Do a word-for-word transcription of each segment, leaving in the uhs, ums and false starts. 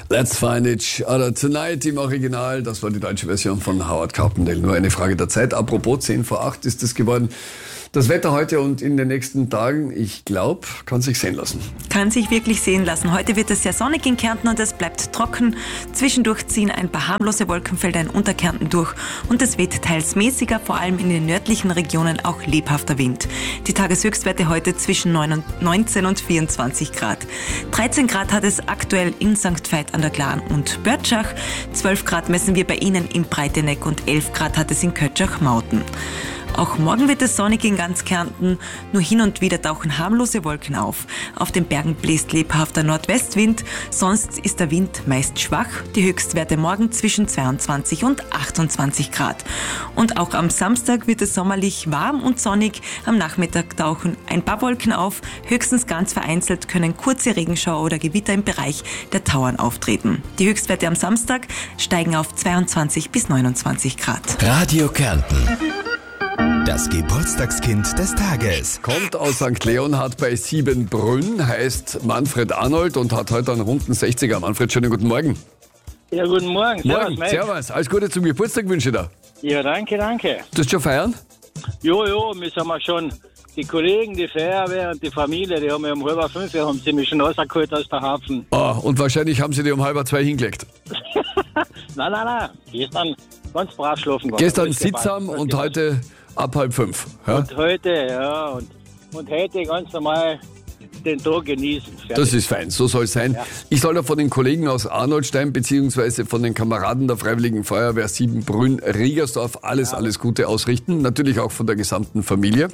Let's Find It oder Tonight im Original. Das war die deutsche Version von Howard Carpendale. Nur eine Frage der Zeit. Apropos, zehn vor acht ist es geworden. Das Wetter heute und in den nächsten Tagen, ich glaube, kann sich sehen lassen. Kann sich wirklich sehen lassen. Heute wird es sehr sonnig in Kärnten und es bleibt trocken. Zwischendurch ziehen ein paar harmlose Wolkenfelder in Unterkärnten durch und es weht teils mäßiger, vor allem in den nördlichen Regionen auch lebhafter Wind. Die Tageshöchstwerte heute zwischen neunzehn und vierundzwanzig Grad. dreizehn Grad hat es aktuell in Sankt Veit an der Glan und Börtschach. zwölf Grad messen wir bei Ihnen im Breiteneck und elf Grad hat es in Kötschach-Mauten. Auch morgen wird es sonnig in ganz Kärnten, nur hin und wieder tauchen harmlose Wolken auf. Auf den Bergen bläst lebhafter Nordwestwind, sonst ist der Wind meist schwach. Die Höchstwerte morgen zwischen zweiundzwanzig und achtundzwanzig Grad. Und auch am Samstag wird es sommerlich warm und sonnig. Am Nachmittag tauchen ein paar Wolken auf. Höchstens ganz vereinzelt können kurze Regenschauer oder Gewitter im Bereich der Tauern auftreten. Die Höchstwerte am Samstag steigen auf zweiundzwanzig bis neunundzwanzig Grad. Radio Kärnten. Das Geburtstagskind des Tages. Kommt aus Sankt Leonhard bei Siebenbrunn, heißt Manfred Arnold und hat heute einen runden sechziger. Manfred, schönen guten Morgen. Ja, guten Morgen. Servus, Morgen, Mike. servus. Alles Gute zum Geburtstag wünsche ich dir. Ja, danke, danke. Du hast schon feiern? Jo, jo, wir sind ja schon, die Kollegen, die Feuerwehr und die Familie, die haben wir um halb fünf, haben sie mich schon rausgeholt aus der Hafen. Ah, und wahrscheinlich haben sie dir um halb zwei hingelegt. nein, nein, nein, gestern ganz brav schlafen gegangen. Gestern sittsam und heute ab halb fünf. Ja? Und heute, ja, und, und heute ganz normal den Tag genießen. Fertig. Das ist fein, so soll es sein. Ja. Ich soll ja von den Kollegen aus Arnoldstein beziehungsweise von den Kameraden der Freiwilligen Feuerwehr Siebenbrunn, Riegersdorf alles, ja. alles Gute ausrichten. Natürlich auch von der gesamten Familie.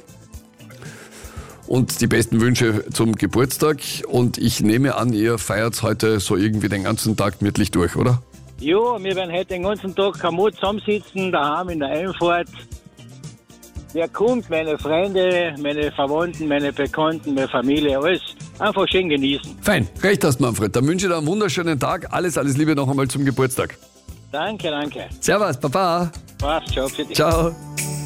Und die besten Wünsche zum Geburtstag. Und ich nehme an, ihr feiert heute so irgendwie den ganzen Tag gemütlich durch, oder? Jo, wir werden heute den ganzen Tag kamut zusammensitzen, daheim in der Einfahrt. Wer kommt, meine Freunde, meine Verwandten, meine Bekannten, meine Familie, alles einfach schön genießen. Fein, recht hast Manfred. Dann wünsche ich dir einen wunderschönen Tag. Alles, alles Liebe noch einmal zum Geburtstag. Danke, danke. Servus, Baba. Passt, ciao für dich. Ciao.